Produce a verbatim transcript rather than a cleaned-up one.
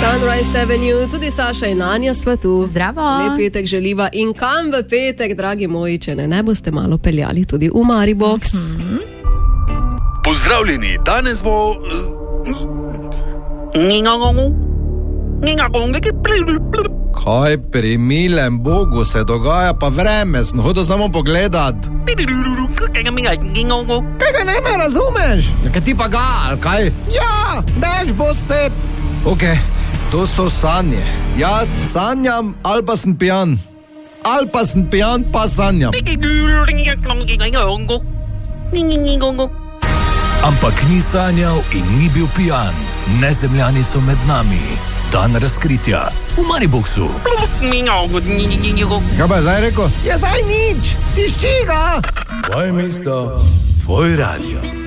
Sunrise Avenue, tudi Saša in Anja sva tu. Zdravo. Lep petek želiva in kam v petek, dragi moji, če ne, ne boste malo peljali tudi v Maribox. Mm-hmm. Pozdravljeni, danes bo... Kaj pri milem Bogu se dogaja, pa vreme, sem hodil samo pogledat. Kaj ga ne me razumeš? Kaj ti pa ga, ali kaj? Ja, dež bo spet. Ok, to so sanje. Jaz sanjam, ali pa sem pijan. Ali pa sem pijan, pa sanjam. Ampak ni sanjal in ni bil pijan. Nezemljani so med nami. Dan razkritja v Mariboxu. Kaj pa je zdaj rekel? Je zdaj nič, tišči ga. Tvoje mesto, tvoj radio.